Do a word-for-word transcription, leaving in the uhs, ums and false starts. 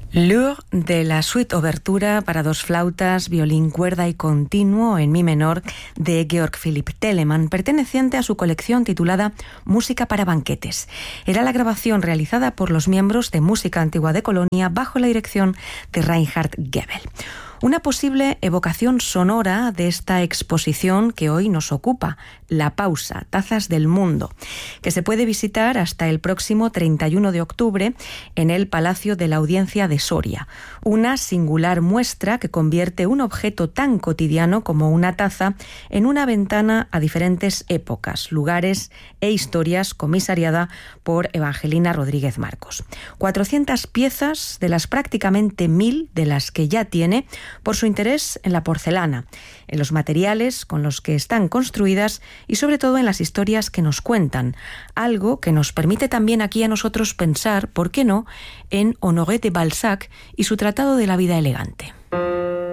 L'heure de la suite obertura para dos flautas, violín, cuerda y continuo en mi menor de Georg Philipp Telemann, perteneciente a su colección titulada Música para banquetes. Era la grabación realizada por los miembros de Música Antigua de Colonia bajo la dirección de Reinhard Goebel. Una posible evocación sonora de esta exposición que hoy nos ocupa, La Pausa, Tazas del Mundo, que se puede visitar hasta el próximo treinta y uno de octubre en el Palacio de la Audiencia de Soria. Una singular muestra que convierte un objeto tan cotidiano como una taza en una ventana a diferentes épocas, lugares e historias, comisariada por Evangelina Rodríguez Marcos. cuatrocientas piezas de las prácticamente mil de las que ya tiene, por su interés en la porcelana, en los materiales con los que están construidas y sobre todo en las historias que nos cuentan, algo que nos permite también aquí a nosotros pensar, ¿por qué no?, en Honoré de Balzac y su Tratado de la Vida Elegante.